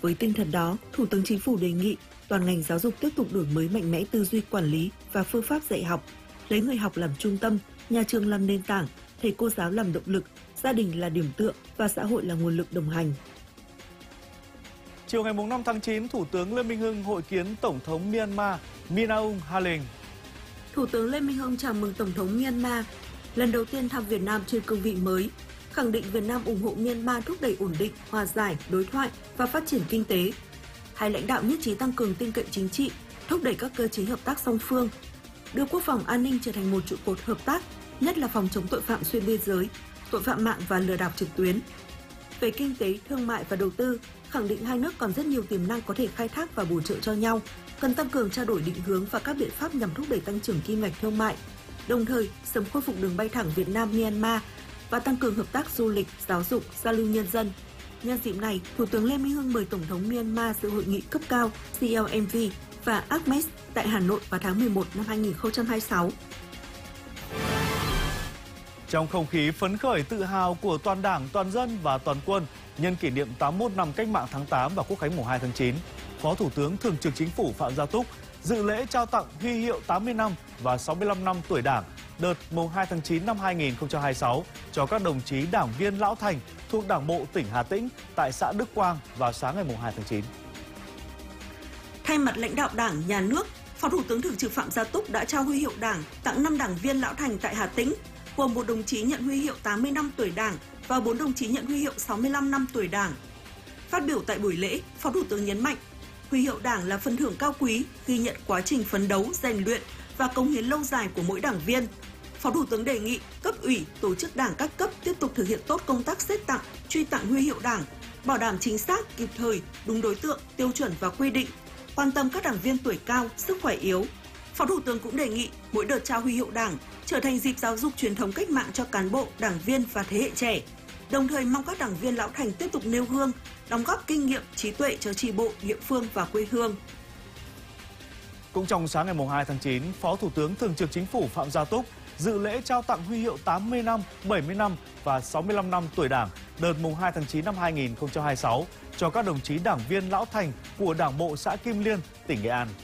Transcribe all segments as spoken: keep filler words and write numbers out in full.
Với tinh thần đó, Thủ tướng Chính phủ đề nghị toàn ngành giáo dục tiếp tục đổi mới mạnh mẽ tư duy quản lý và phương pháp dạy học, lấy người học làm trung tâm, nhà trường làm nền tảng, thầy cô giáo làm động lực, gia đình là điểm tựa và xã hội là nguồn lực đồng hành. Chiều ngày năm tháng chín, Thủ tướng Lê Minh Hưng hội kiến Tổng thống Myanmar Min Aung Hlaing. Thủ tướng Lê Minh Hưng chào mừng Tổng thống Myanmar lần đầu tiên thăm Việt Nam trên cương vị mới, khẳng định Việt Nam ủng hộ Myanmar thúc đẩy ổn định, hòa giải, đối thoại và phát triển kinh tế. Hai lãnh đạo nhất trí tăng cường tin cậy chính trị, thúc đẩy các cơ chế hợp tác song phương, đưa quốc phòng an ninh trở thành một trụ cột hợp tác, nhất là phòng chống tội phạm xuyên biên giới, tội phạm mạng và lừa đảo trực tuyến. Về kinh tế, thương mại và đầu tư, khẳng định hai nước còn rất nhiều tiềm năng có thể khai thác và bổ trợ cho nhau, cần tăng cường trao đổi định hướng và các biện pháp nhằm thúc đẩy tăng trưởng kim ngạch thương mại, đồng thời sớm khôi phục đường bay thẳng Việt Nam-Myanmar và tăng cường hợp tác du lịch, giáo dục, giao lưu nhân dân. Nhân dịp này, Thủ tướng Lê Minh Hưng mời Tổng thống Myanmar dự hội nghị cấp cao xê lờ em vê và a pê e mét tại Hà Nội vào tháng mười một năm hai nghìn không trăm hai mươi sáu. Trong không khí phấn khởi tự hào của toàn Đảng, toàn dân và toàn quân nhân kỷ niệm tám mươi mốt năm Cách mạng tháng tám và Quốc khánh mùng hai tháng chín, Phó Thủ tướng Thường trực Chính phủ Phạm Gia Túc dự lễ trao tặng huy hiệu tám mươi năm và sáu mươi lăm năm tuổi Đảng đợt mùng hai tháng chín năm hai nghìn không trăm hai mươi sáu cho các đồng chí đảng viên lão thành thuộc Đảng bộ tỉnh Hà Tĩnh tại xã Đức Quang vào sáng ngày mùng hai tháng chín. Thay mặt lãnh đạo Đảng, Nhà nước, Phó Thủ tướng Thường trực Phạm Gia Túc đã trao huy hiệu Đảng tặng năm đảng viên lão thành tại Hà Tĩnh, gồm một đồng chí nhận huy hiệu tám mươi năm tuổi Đảng và bốn đồng chí nhận huy hiệu sáu mươi lăm năm tuổi Đảng. Phát biểu tại buổi lễ, Phó Thủ tướng nhấn mạnh, huy hiệu Đảng là phần thưởng cao quý, ghi nhận quá trình phấn đấu, rèn luyện và cống hiến lâu dài của mỗi đảng viên. Phó Thủ tướng đề nghị cấp ủy, tổ chức Đảng các cấp tiếp tục thực hiện tốt công tác xét tặng, truy tặng huy hiệu Đảng, bảo đảm chính xác, kịp thời, đúng đối tượng, tiêu chuẩn và quy định, quan tâm các đảng viên tuổi cao, sức khỏe yếu. Phó Thủ tướng cũng đề nghị mỗi đợt trao huy hiệu Đảng trở thành dịp giáo dục truyền thống cách mạng cho cán bộ, đảng viên và thế hệ trẻ. Đồng thời mong các đảng viên lão thành tiếp tục nêu gương, đóng góp kinh nghiệm, trí tuệ cho chi bộ, địa phương và quê hương. Cũng trong sáng ngày mùng hai tháng chín, Phó Thủ tướng Thường trực Chính phủ Phạm Gia Túc dự lễ trao tặng huy hiệu tám mươi năm, bảy mươi năm và sáu mươi lăm năm tuổi Đảng đợt mùng hai tháng chín năm hai nghìn không trăm hai mươi sáu cho các đồng chí đảng viên lão thành của Đảng bộ xã Kim Liên, tỉnh Nghệ An.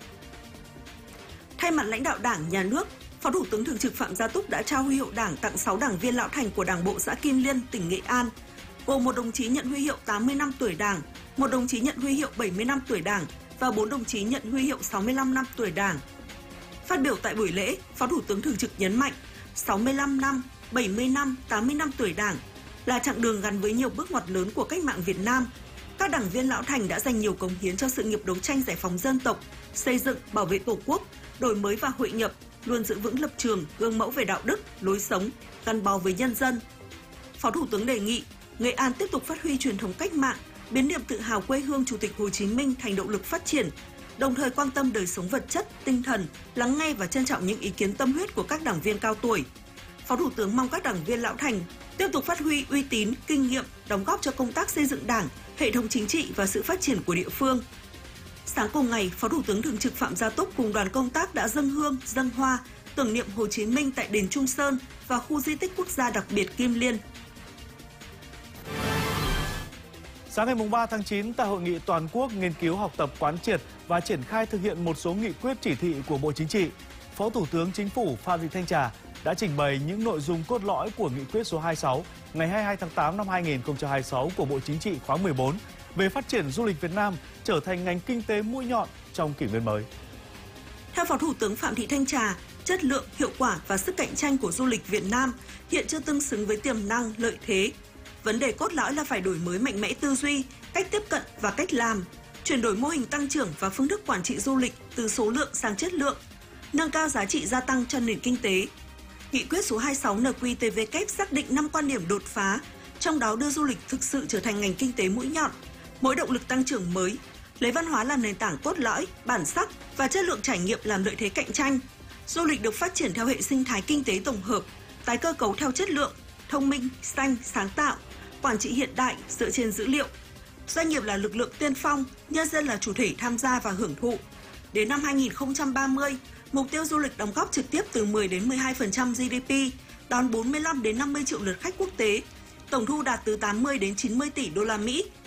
Thay mặt lãnh đạo Đảng, Nhà nước, Phó Thủ tướng Thường trực Phạm Gia Túc đã trao huy hiệu Đảng tặng sáu đảng viên lão thành của Đảng bộ xã Kim Liên, tỉnh Nghệ An, gồm một đồng chí nhận huy hiệu tám mươi năm tuổi Đảng, một đồng chí nhận huy hiệu bảy mươi năm tuổi Đảng và bốn đồng chí nhận huy hiệu sáu mươi lăm năm tuổi Đảng. Phát biểu tại buổi lễ, Phó Thủ tướng Thường trực nhấn mạnh, sáu mươi lăm năm, bảy mươi năm, tám mươi năm tuổi Đảng là chặng đường gắn với nhiều bước ngoặt lớn của cách mạng Việt Nam. Các đảng viên lão thành đã dành nhiều cống hiến cho sự nghiệp đấu tranh giải phóng dân tộc, xây dựng, bảo vệ Tổ quốc, đổi mới và hội nhập, luôn giữ vững lập trường, gương mẫu về đạo đức, lối sống, gắn bó với nhân dân. Phó Thủ tướng đề nghị Nghệ An tiếp tục phát huy truyền thống cách mạng, biến niềm tự hào quê hương Chủ tịch Hồ Chí Minh thành động lực phát triển, đồng thời quan tâm đời sống vật chất, tinh thần, lắng nghe và trân trọng những ý kiến tâm huyết của các đảng viên cao tuổi. Phó Thủ tướng mong các đảng viên lão thành tiếp tục phát huy uy tín, kinh nghiệm, đóng góp cho công tác xây dựng Đảng, hệ thống chính trị và sự phát triển của địa phương. Sáng cùng ngày, Phó Thủ tướng Thường trực Phạm Gia Túc cùng đoàn công tác đã dâng hương, dâng hoa, tưởng niệm Hồ Chí Minh tại đền Trung Sơn và khu di tích quốc gia đặc biệt Kim Liên. Sáng ngày ba tháng chín, tại hội nghị toàn quốc nghiên cứu học tập quán triệt và triển khai thực hiện một số nghị quyết chỉ thị của Bộ Chính trị, Phó Thủ tướng Chính phủ Phạm Thị Thanh Trà đã trình bày những nội dung cốt lõi của nghị quyết số hai mươi sáu ngày hai mươi hai tháng tám năm hai nghìn không trăm hai mươi sáu của Bộ Chính trị khóa mười bốn về phát triển du lịch Việt Nam trở thành ngành kinh tế mũi nhọn trong kỷ nguyên mới. Theo Phó Thủ tướng Phạm Thị Thanh Trà, chất lượng, hiệu quả và sức cạnh tranh của du lịch Việt Nam hiện chưa tương xứng với tiềm năng, lợi thế. Vấn đề cốt lõi là phải đổi mới mạnh mẽ tư duy, cách tiếp cận và cách làm, chuyển đổi mô hình tăng trưởng và phương thức quản trị du lịch từ số lượng sang chất lượng, nâng cao giá trị gia tăng cho nền kinh tế. Nghị quyết số hai mươi sáu N Q T V K xác định năm quan điểm đột phá, trong đó đưa du lịch thực sự trở thành ngành kinh tế mũi nhọn, mỗi động lực tăng trưởng mới, lấy văn hóa làm nền tảng cốt lõi, bản sắc và chất lượng trải nghiệm làm lợi thế cạnh tranh. Du lịch được phát triển theo hệ sinh thái kinh tế tổng hợp, tái cơ cấu theo chất lượng, thông minh, xanh, sáng tạo, quản trị hiện đại dựa trên dữ liệu. Doanh nghiệp là lực lượng tiên phong, nhân dân là chủ thể tham gia và hưởng thụ. Đến năm hai nghìn không trăm ba mươi, mục tiêu du lịch đóng góp trực tiếp từ mười đến mười hai phần trăm G D P, đón bốn mươi lăm đến năm mươi triệu lượt khách quốc tế, tổng thu đạt từ tám mươi đến chín mươi tỷ đô la Mỹ.